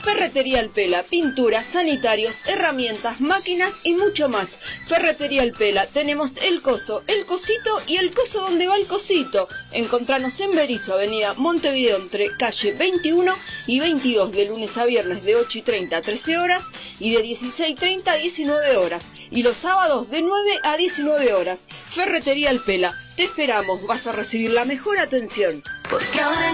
Ferretería El Pela, pinturas, sanitarios, herramientas, máquinas y mucho más. Ferretería El Pela, tenemos el coso, el cosito y el coso donde va el cosito. Encontranos en Berisso, avenida Montevideo, entre calle 21 y 22, de lunes a viernes de 8:30 a 13 horas y de 16:30 a 19 horas. Y los sábados de 9 a 19 horas. Ferretería El Pela, te esperamos, vas a recibir la mejor atención. Porque ahora